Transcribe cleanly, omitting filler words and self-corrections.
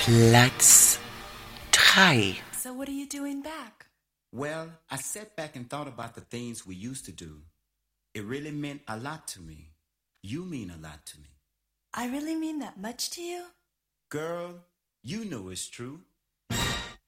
Platz 3. So what are you doing back? Well, I sat back and thought about the things we used to do. It really meant a lot to me. You mean a lot to me. I really mean that much to you? Girl, you know it's true.